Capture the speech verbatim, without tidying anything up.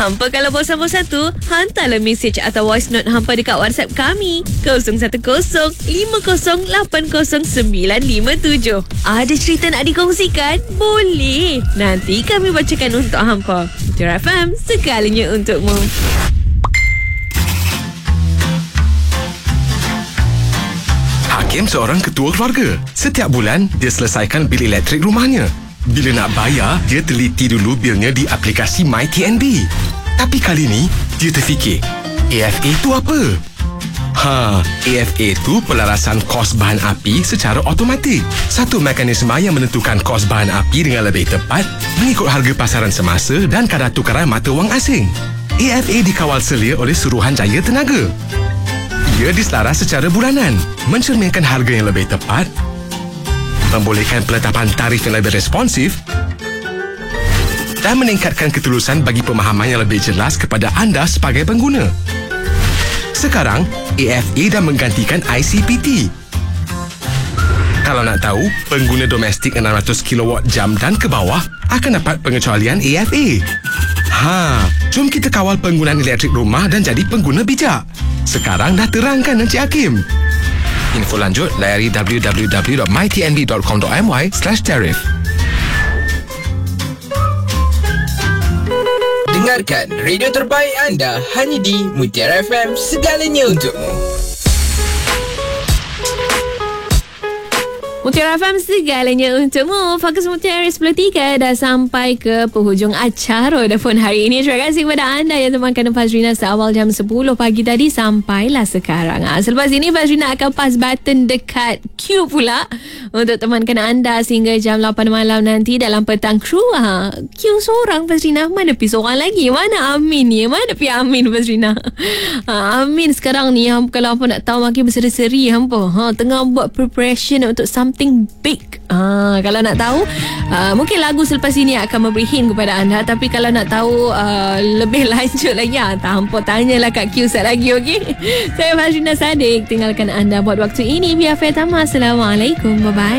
Hampa kalau bosan-bosan tu, hantarlah mesej atau voice note hampa dekat WhatsApp kami kosong satu kosong lima kosong lapan kosong sembilan lima tujuh. Ada cerita nak dikongsikan? Boleh. Nanti kami bacakan untuk hampa. Mutiara F M, segalanya untukmu. Hakim seorang ketua keluarga. Setiap bulan, dia selesaikan bil elektrik rumahnya. Bila nak bayar, dia teliti dulu bilnya di aplikasi MyTNB. Tapi kali ni, dia terfikir, A F A tu apa? Ha, A F A tu pelarasan kos bahan api secara automatik. Satu mekanisme yang menentukan kos bahan api dengan lebih tepat mengikut harga pasaran semasa dan kadar tukaran mata wang asing. A F A dikawal selia oleh Suruhanjaya Tenaga. Ia diselaras secara bulanan, mencerminkan harga yang lebih tepat, membolehkan penetapan tarif yang lebih responsif dan meningkatkan ketulusan bagi pemahaman yang lebih jelas kepada anda sebagai pengguna. Sekarang, A F A dah menggantikan I C P T. Kalau nak tahu, pengguna domestik enam ratus kilowatt jam dan ke bawah akan dapat pengecualian A F A. Ha, jom kita kawal penggunaan elektrik rumah dan jadi pengguna bijak. Sekarang dah terangkan Encik Hakim. Info lanjut, layari w w w dot my t n b dot com dot m y slash tarif. Dengarkan radio terbaik anda hanya di Mutiara F M, segalanya untukmu. Mutiara F M, segalanya untukmu. Fokus Mutiara sepuluh tiga dah sampai ke penghujung acara telefon hari ini. Terima kasih kepada anda yang temankan Fazrina seawal jam sepuluh pagi tadi sampailah sekarang. Ha, selepas ini Fazrina akan pass button dekat Q pula untuk temankan anda sehingga jam lapan malam nanti dalam Petang Kru. Ha, Q seorang Fazrina. Mana pergi seorang lagi? Mana Amin ni? Mana pergi Amin Fazrina? Ha, Amin sekarang ni kalau hampa nak tahu makin berseri-seri hampa. Ha, tengah buat preparation untuk something big. Ah, kalau nak tahu, uh, mungkin lagu selepas ini akan memberi hint kepada anda. Tapi kalau nak tahu uh, lebih lanjut lagi, ah, tanpa tanyalah kat Q set lagi, okey? Saya Fazrina Sadiq, tinggalkan anda buat waktu ini. Biar Fatama. Assalamualaikum. Bye-bye.